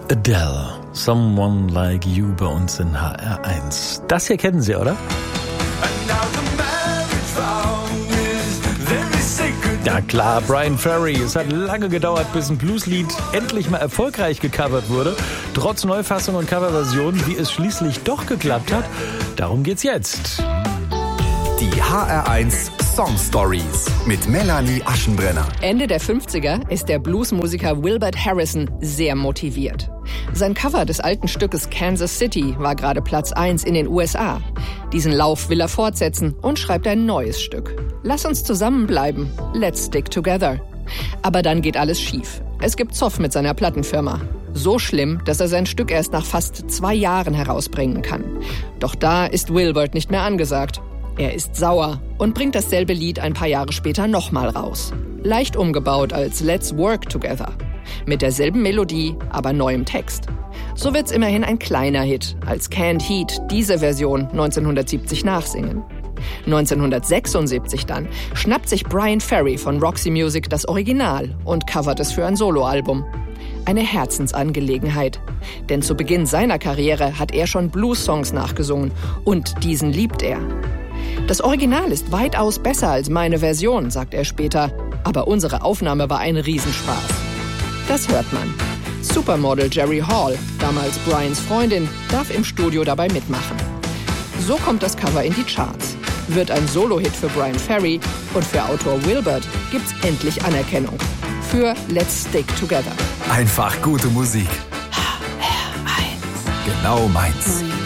Adele, Someone Like You bei uns in HR1. Das hier kennen Sie, oder? Ja klar, Bryan Ferry. Es hat lange gedauert, bis ein Blueslied endlich mal erfolgreich gecovert wurde. Trotz Neufassung und Coverversion, wie es schließlich doch geklappt hat. Darum geht's jetzt. Die HR1 Song Stories mit Melanie Aschenbrenner. Ende der 50er ist der Bluesmusiker Wilbert Harrison sehr motiviert. Sein Cover des alten Stückes Kansas City war gerade Platz 1 in den USA. Diesen Lauf will er fortsetzen und schreibt ein neues Stück. Lass uns zusammenbleiben. Let's stick together. Aber dann geht alles schief. Es gibt Zoff mit seiner Plattenfirma. So schlimm, dass er sein Stück erst nach fast 2 Jahren herausbringen kann. Doch da ist Wilbert nicht mehr angesagt. Er ist sauer und bringt dasselbe Lied ein paar Jahre später nochmal raus. Leicht umgebaut als Let's Work Together. Mit derselben Melodie, aber neuem Text. So wird's immerhin ein kleiner Hit, als Canned Heat diese Version 1970 nachsingen. 1976 dann schnappt sich Bryan Ferry von Roxy Music das Original und covert es für ein Soloalbum. Eine Herzensangelegenheit. Denn zu Beginn seiner Karriere hat er schon Blues-Songs nachgesungen und diesen liebt er. Das Original ist weitaus besser als meine Version, sagt er später. Aber unsere Aufnahme war ein Riesenspaß. Das hört man. Supermodel Jerry Hall, damals Bryans Freundin, darf im Studio dabei mitmachen. So kommt das Cover in die Charts. Wird ein Solo-Hit für Bryan Ferry und für Autor Wilbert gibt's endlich Anerkennung. Für Let's Stick Together. Einfach gute Musik. HR1. Genau meins.